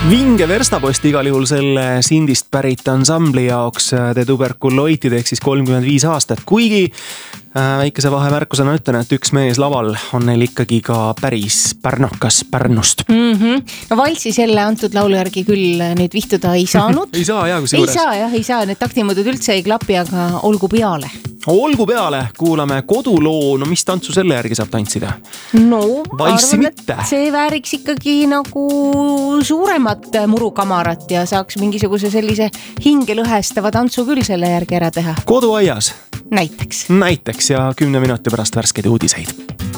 Vinge verstapost igal juhul selle Sindist pärit ansambli jaoks The Tuberculoitid ehk siis 35 aastat, kuigi väikese vahemärkusena ütlen, et üks mees laval on neil ikkagi ka päris pärnakas Pärnust. No valsis jälle antud laulu järgi küll nüüd vihtuda ei saanud. Ei saa, jah, kui see juures. Ei saa, need taktimõõdud üldse ei klapi, aga olgu peale. Olgu peale, kuulame koduloo, no mis tantsu selle järgi saab tantsida? No, valssi arvan, mitte. See vääriks ikkagi nagu suuremat murukamarat ja saaks mingisuguse sellise hingelõhestava tantsu küll selle järgi ära teha. Koduaias? Näiteks ja 10 minuti pärast värskeid uudiseid.